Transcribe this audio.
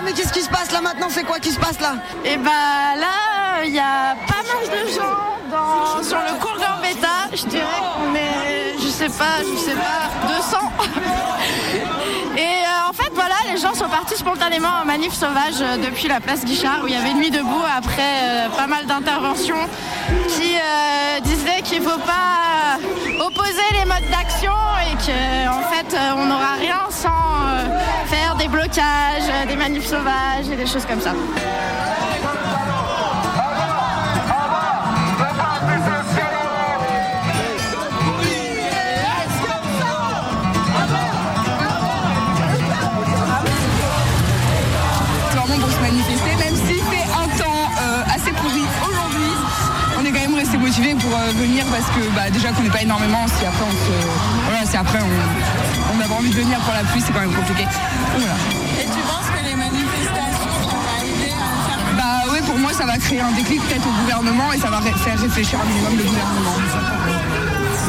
mais qu'est-ce qui se passe là maintenant? C'est quoi qui se passe là? Et bah là, il y a pas mal de gens sur le cours Gambetta. Je dirais qu'on est, je sais pas, 200. Et en fait, voilà, les gens sont partis spontanément en manif sauvage depuis la place Guichard où il y avait Nuit debout après pas mal d'interventions qui disaient qu'il ne faut pas opposer les modes d'action et qu'en fait, on n'aura rien sans faire des blocages, des manifs sauvages et des choses comme ça. Pour se manifester, même s'il fait un temps assez pourri aujourd'hui, on est quand même resté motivés pour venir parce que déjà qu'on n'est pas énormément, si après on avait envie de venir pour la pluie, c'est quand même compliqué. Donc, voilà. Et tu penses que les manifestations vont arriver à faire... Oui, pour moi ça va créer un déclic peut-être au gouvernement et ça va faire réfléchir un minimum le gouvernement.